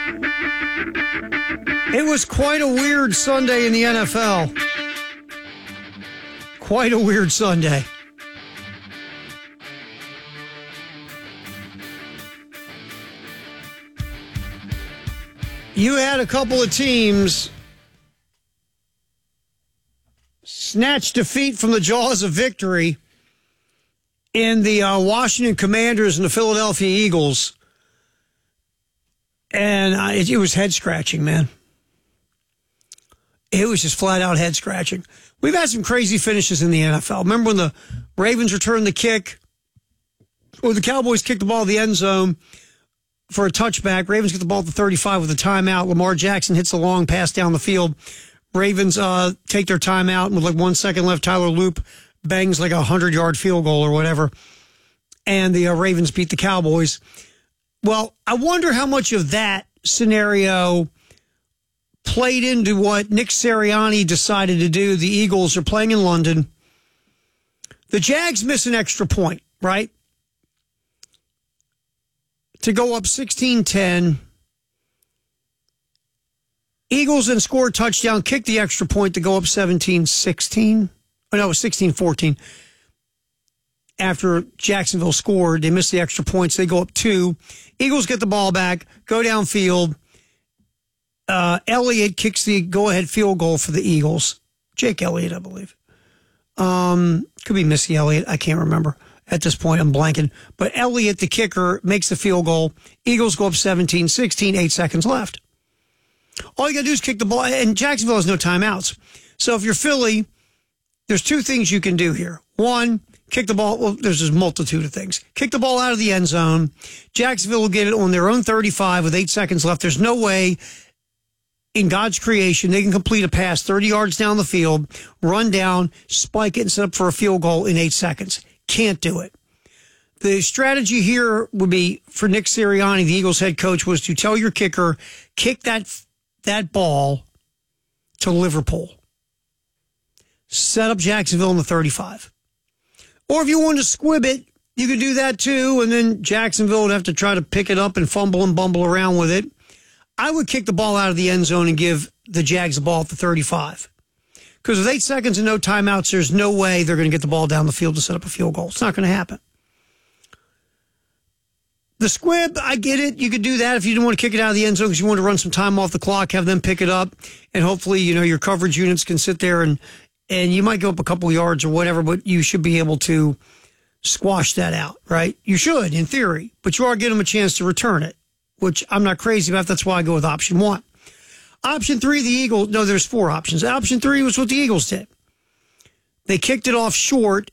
It was quite a weird Sunday in the NFL. Quite a weird Sunday. You had a couple of teams snatch defeat from the jaws of victory in the Washington Commanders and the Philadelphia Eagles. And it was head-scratching, man. It was just flat-out head-scratching. We've had some crazy finishes in the NFL. Remember when the Ravens returned the kick, or the Cowboys kicked the ball in the end zone for a touchback. Ravens get the ball at the 35 with a timeout. Lamar Jackson hits the long pass down the field. Ravens take their timeout, and with like 1 second left, Tyler Loop bangs like a 100-yard field goal or whatever. And the Ravens beat the Cowboys. Well, I wonder how much of that scenario played into what Nick Sirianni decided to do. The Eagles are playing in London. The Jags miss an extra point, right? To go up 16-10. Eagles then score a touchdown, kick the extra point to go up 17-16. Oh, no, 16-14. After Jacksonville scored, they missed the extra points. They go up 2. Eagles get the ball back, go downfield. Elliott kicks the go-ahead field goal for the Eagles. Jake Elliott, I believe. Could be Missy Elliott. I can't remember. At this point, I'm blanking. But Elliott, the kicker, makes the field goal. Eagles go up 17-16, 8 seconds left. All you got to do is kick the ball, and Jacksonville has no timeouts. So if you're Philly, there's 2 things you can do here. One, kick the ball. Well, there's a multitude of things. Kick the ball out of the end zone. Jacksonville will get it on their own 35 with 8 seconds left. There's no way in God's creation they can complete a pass 30 yards down the field, run down, spike it, and set up for a field goal in 8 seconds. Can't do it. The strategy here would be for Nick Sirianni, the Eagles head coach, was to tell your kicker, kick that ball to Liverpool. Set up Jacksonville in the 35. Or if you wanted to squib it, you could do that too, and then Jacksonville would have to try to pick it up and fumble and bumble around with it. I would kick the ball out of the end zone and give the Jags the ball at the 35. Because with 8 seconds and no timeouts, there's no way they're going to get the ball down the field to set up a field goal. It's not going to happen. The squib, I get it. You could do that if you didn't want to kick it out of the end zone because you want to run some time off the clock, have them pick it up, and hopefully, your coverage units can sit there and you might go up a couple yards or whatever, but you should be able to squash that out, right? You should, in theory, but you are giving them a chance to return it, which I'm not crazy about. That's why I go with option 1. Option 3, the Eagles. No, there's 4 options. Option 3 was what the Eagles did. They kicked it off short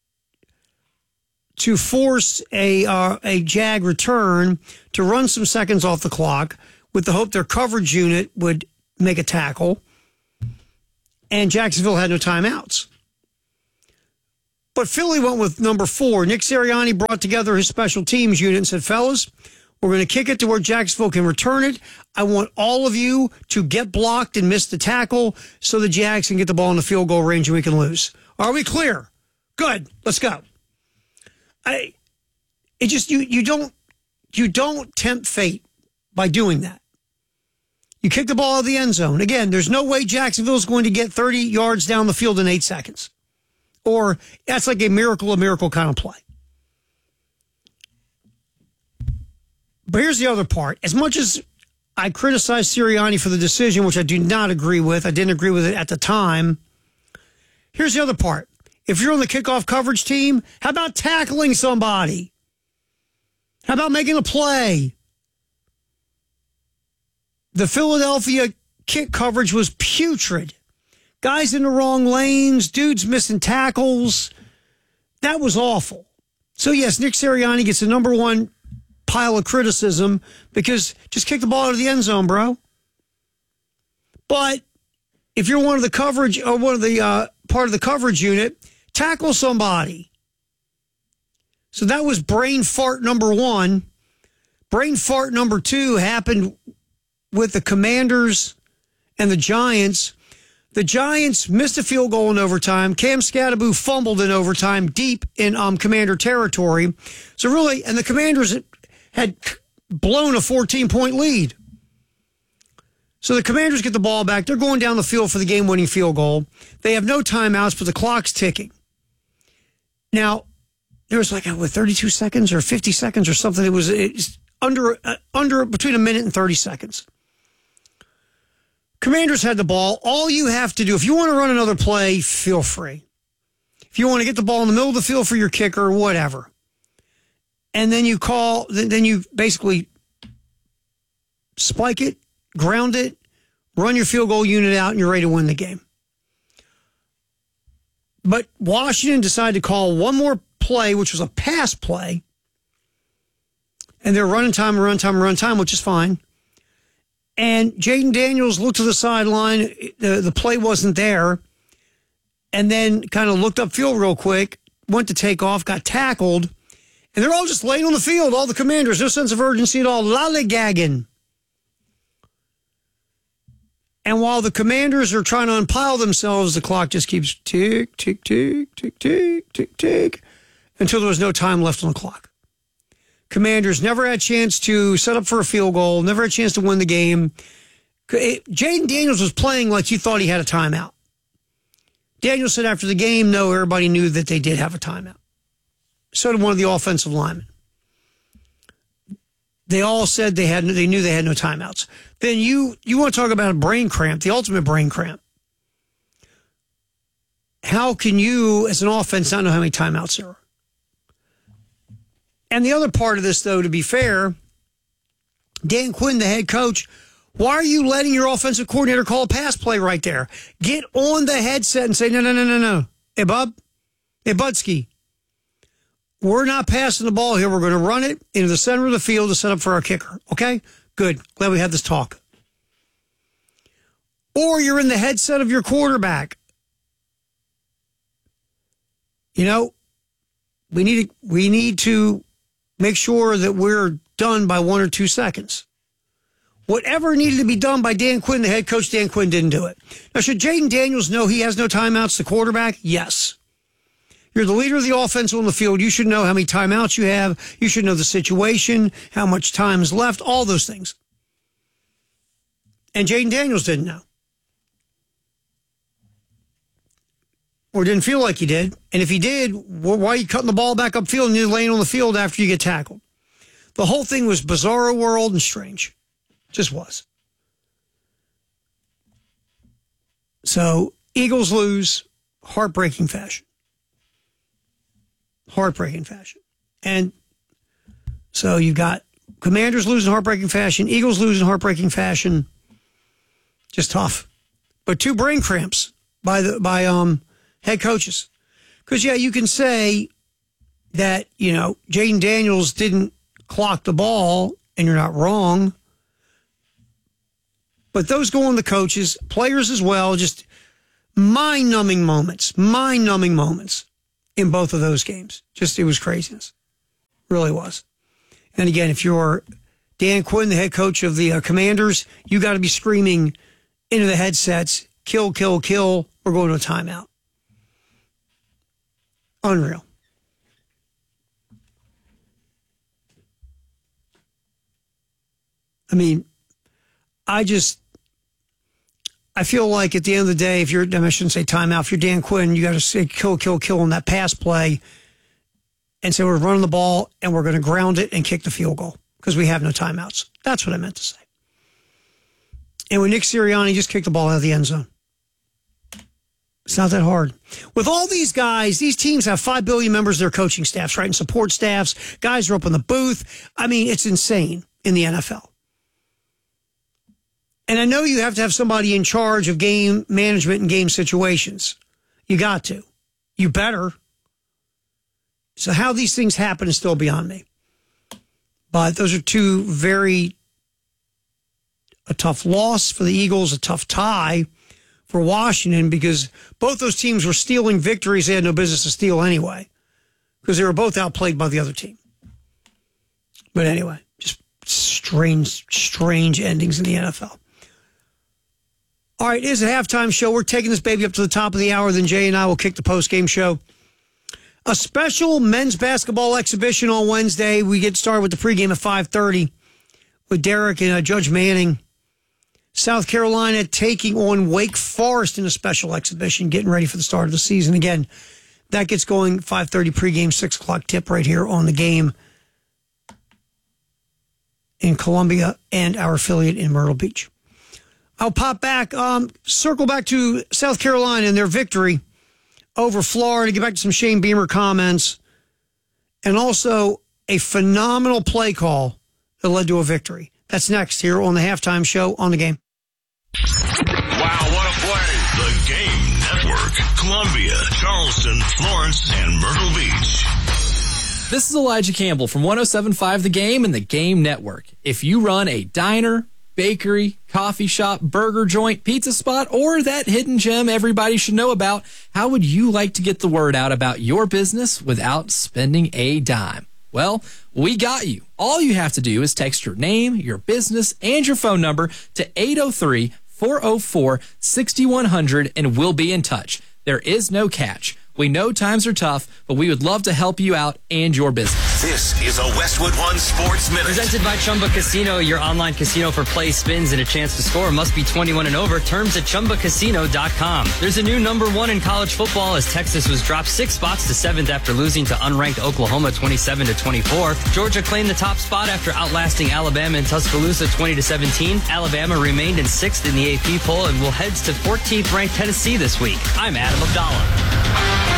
to force a Jag return to run some seconds off the clock with the hope their coverage unit would make a tackle. And Jacksonville had no timeouts. But Philly went with number 4. Nick Sirianni brought together his special teams unit and said, fellas, we're going to kick it to where Jacksonville can return it. I want all of you to get blocked and miss the tackle so the Jags can get the ball in the field goal range and we can lose. Are we clear? Good. Let's go. You don't tempt fate by doing that. You kick the ball out of the end zone. Again, there's no way Jacksonville's going to get 30 yards down the field in 8 seconds. Or that's like a miracle kind of play. But here's the other part. As much as I criticize Sirianni for the decision, which I do not agree with, I didn't agree with it at the time. Here's the other part. If you're on the kickoff coverage team, how about tackling somebody? How about making a play? The Philadelphia kick coverage was putrid. Guys in the wrong lanes, dudes missing tackles. That was awful. So, yes, Nick Sirianni gets the number 1 pile of criticism because just kick the ball out of the end zone, bro. But if you're one of the coverage or one of the part of the coverage unit, tackle somebody. So that was brain fart number 1. Brain fart number 2 happened with the Commanders and the Giants. The Giants missed a field goal in overtime. Cam Scatterbo fumbled in overtime deep in Commander territory. So really, and the Commanders had blown a 14-point lead. So the Commanders get the ball back. They're going down the field for the game-winning field goal. They have no timeouts, but the clock's ticking. Now, there was 32 seconds or 50 seconds or something. It's under between a minute and 30 seconds. Commanders had the ball. All you have to do, if you want to run another play, feel free. If you want to get the ball in the middle of the field for your kicker, whatever. And then you basically spike it, ground it, run your field goal unit out, and you're ready to win the game. But Washington decided to call one more play, which was a pass play. And they're running time, which is fine. And Jaden Daniels looked to the sideline. The play wasn't there. And then kind of looked upfield real quick, went to take off, got tackled. And they're all just laying on the field, all the Commanders. No sense of urgency at all. Lollygagging. And while the Commanders are trying to unpile themselves, the clock just keeps tick, tick, tick, tick, tick, tick, tick, until there was no time left on the clock. Commanders never had a chance to set up for a field goal, never had a chance to win the game. Jaden Daniels was playing like he thought he had a timeout. Daniels said after the game, no, everybody knew that they did have a timeout. So did one of the offensive linemen. They all said they knew they had no timeouts. Then you want to talk about a brain cramp, the ultimate brain cramp. How can you, as an offense, not know how many timeouts there are? And the other part of this, though, to be fair, Dan Quinn, the head coach, why are you letting your offensive coordinator call a pass play right there? Get on the headset and say, no. Hey, Bub. Hey, Budski. We're not passing the ball here. We're going to run it into the center of the field to set up for our kicker. Okay? Good. Glad we had this talk. Or you're in the headset of your quarterback. We need to make sure that we're done by 1 or 2 seconds. Whatever needed to be done by Dan Quinn, the head coach, Dan Quinn didn't do it. Now, should Jaden Daniels know he has no timeouts, the quarterback? Yes. You're the leader of the offense on the field. You should know how many timeouts you have. You should know the situation, how much time is left, all those things. And Jaden Daniels didn't know. Or didn't feel like he did. And if he did, why are you cutting the ball back upfield and you're laying on the field after you get tackled? The whole thing was bizarro world and strange. Just was. So, Eagles lose, heartbreaking fashion. Heartbreaking fashion. And so you've got Commanders losing heartbreaking fashion, Eagles losing heartbreaking fashion. Just tough. But 2 brain cramps by head coaches. Because, you can say that, Jaden Daniels didn't clock the ball, and you're not wrong. But those go on the coaches, players as well, just mind-numbing moments in both of those games. It was craziness. Really was. And again, if you're Dan Quinn, the head coach of the Commanders, you got to be screaming into the headsets, kill, kill, kill, we're going to a timeout. Unreal. I mean, I feel like at the end of the day, I shouldn't say timeout, if you're Dan Quinn, you got to say kill, kill, kill on that pass play and say we're running the ball and we're going to ground it and kick the field goal because we have no timeouts. That's what I meant to say. And with Nick Sirianni, just kick the ball out of the end zone. It's not that hard. With all these guys, these teams have 5 billion members of their coaching staffs, right? And support staffs. Guys are up in the booth. I mean, it's insane in the NFL. And I know you have to have somebody in charge of game management and game situations. You got to. You better. So how these things happen is still beyond me. But those are 2 a tough loss for the Eagles, a tough tie for Washington because both those teams were stealing victories they had no business to steal anyway because they were both outplayed by the other team. But anyway, just strange endings in the NFL. All right, it is a halftime show. We're taking this baby up to the top of the hour. Then Jay and I will kick the post-game show. A special men's basketball exhibition on Wednesday. We get started with the pregame at 5:30 with Derek and Judge Manning. South Carolina taking on Wake Forest in a special exhibition, getting ready for the start of the season. Again, that gets going 5:30 pregame, 6 o'clock tip right here on the Game in Columbia and our affiliate in Myrtle Beach. I'll pop back, circle back to South Carolina and their victory over Florida, get back to some Shane Beamer comments, and also a phenomenal play call that led to a victory. That's next here on the Halftime Show on the Game. Wow, what a play. The Game Network. Columbia, Charleston, Florence, and Myrtle Beach. This is Elijah Campbell from 107.5 The Game and the Game Network. If you run a diner, bakery, coffee shop, burger joint, pizza spot, or that hidden gem everybody should know about, how would you like to get the word out about your business without spending a dime? Well, we got you. All you have to do is text your name, your business, and your phone number to 803-404-6100, and we'll be in touch. There is no catch. We know times are tough, but we would love to help you out and your business. This is a Westwood One Sports Minute. Presented by Chumba Casino, your online casino for play, spins, and a chance to score. Must be 21 and over. Terms at ChumbaCasino.com. There's a new number one in college football as Texas was dropped 6 spots to 7th after losing to unranked Oklahoma 27-24. Georgia claimed the top spot after outlasting Alabama in Tuscaloosa 20-17. Alabama remained in 6th in the AP poll and will head to 14th ranked Tennessee this week. I'm Adam Abdallah.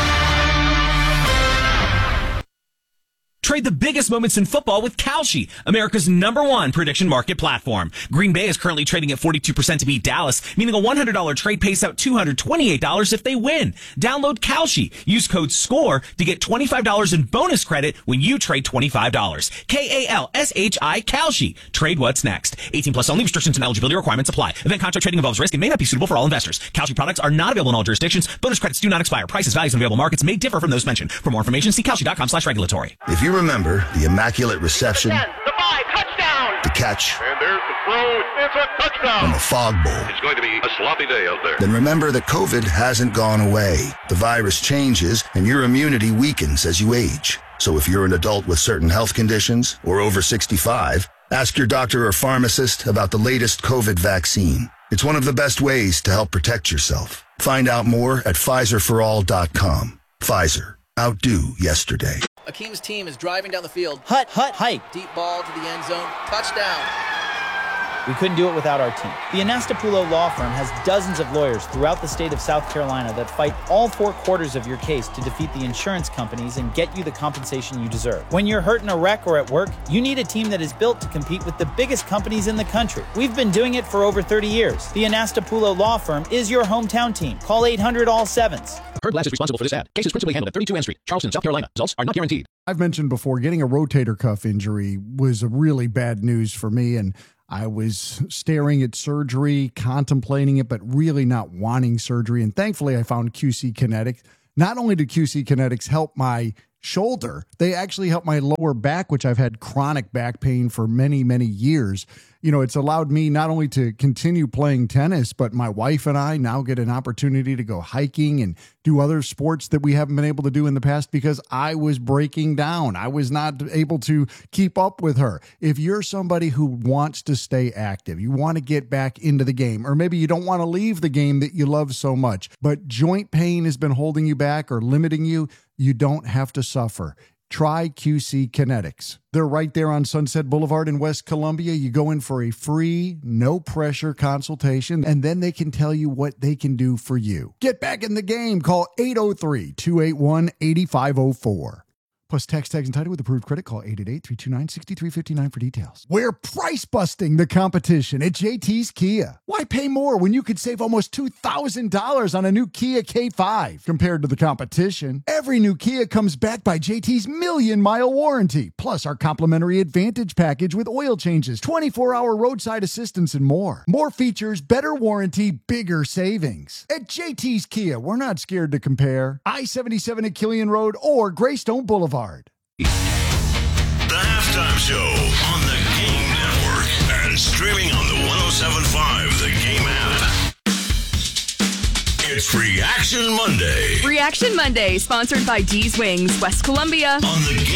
Trade the biggest moments in football with Kalshi, America's #1 prediction market platform. Green Bay is currently trading at 42% to beat Dallas, meaning a $100 trade pays out $228 if they win. Download Kalshi. Use code SCORE to get $25 in bonus credit when you trade $25. Kalshi, Kalshi. Trade what's next. 18 plus only. Restrictions and eligibility requirements apply. Event contract trading involves risk and may not be suitable for all investors. Kalshi products are not available in all jurisdictions. Bonus credits do not expire. Prices, values, and available markets may differ from those mentioned. For more information, see Kalshi.com/regulatory. If you remember the immaculate reception, the 5, touchdown, the catch, and there's the throw, it's a touchdown, and the fog bowl, it's going to be a sloppy day out there. then remember that COVID hasn't gone away. The virus changes and your immunity weakens as you age. So if you're an adult with certain health conditions or over 65, ask your doctor or pharmacist about the latest COVID vaccine. It's one of the best ways to help protect yourself. Find out more at PfizerForAll.com. Pfizer. Outdo yesterday. Akeem's team is driving down the field. Hike. Deep ball to the end zone. Touchdown. We couldn't do it without our team. The Anastapulo Law Firm has dozens of lawyers throughout the state of South Carolina that fight all 4 quarters of your case to defeat the insurance companies and get you the compensation you deserve. When you're hurt in a wreck or at work, you need a team that is built to compete with the biggest companies in the country. We've been doing it for over 30 years. The Anastapulo Law Firm is your hometown team. Call 800-ALL-7s. Heard Glass is responsible for this ad. Case is principally handled at 32 N Street, Charleston, South Carolina. Results are not guaranteed. I've mentioned before, getting a rotator cuff injury was a really bad news for me, and I was staring at surgery, contemplating it, but really not wanting surgery. And thankfully, I found QC Kinetics. Not only did QC Kinetics help my shoulder, they actually helped my lower back, which I've had chronic back pain for many, many years. You know, it's allowed me not only to continue playing tennis, but my wife and I now get an opportunity to go hiking and do other sports that we haven't been able to do in the past because I was breaking down. I was not able to keep up with her. If you're somebody who wants to stay active, you want to get back into the game, or maybe you don't want to leave the game that you love so much, but joint pain has been holding you back or limiting you, you don't have to suffer. Try QC Kinetics. They're right there on Sunset Boulevard in West Columbia. You go in for a free, no-pressure consultation, and then they can tell you what they can do for you. Get back in the game. Call 803-281-8504. Plus text tags and title with approved credit. Call 888-329-6359 for details. We're price busting the competition at JT's Kia. Why pay more when you could save almost $2,000 on a new Kia K5 compared to the competition? Every new Kia comes backed by JT's million-mile warranty, plus our complimentary Advantage package with oil changes, 24-hour roadside assistance, and more. More features, better warranty, bigger savings. At JT's Kia, we're not scared to compare. I-77 at Killian Road or Greystone Boulevard. The Halftime Show on the Game Network and streaming on the 107.5 The Game app. It's Reaction Monday. Reaction Monday, sponsored by D's Wings, West Columbia. On the Game.